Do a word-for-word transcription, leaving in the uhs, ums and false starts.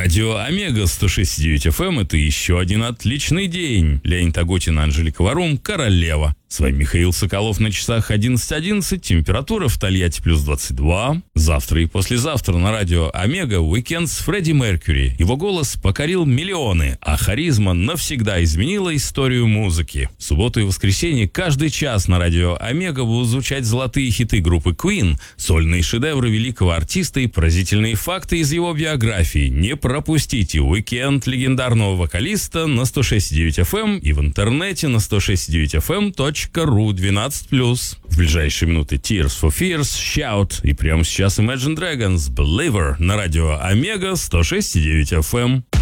Радио Омега сто шесть и девять эф эм – это еще один отличный день. Леонид Агутин, Анжелика Варум, Королева. С вами Михаил Соколов, на часах одиннадцать одиннадцать, температура в Тольятти плюс двадцать два. Завтра и послезавтра на радио Омега уикенд с Фредди Меркьюри. Его голос покорил миллионы, а харизма навсегда изменила историю музыки. В субботу и воскресенье каждый час на радио Омега будут звучать золотые хиты группы Queen, сольные шедевры великого артиста и поразительные факты из его биографии. Не пропустите уикенд легендарного вокалиста на сто шесть и девять эф эм и в интернете на сто шесть и девять эф эм точка ру двенадцать плюс. В ближайшие минуты Tears for Fears, Shout и прямо сейчас Imagine Dragons, Believer на радио Омега сто шесть и девять эф эм.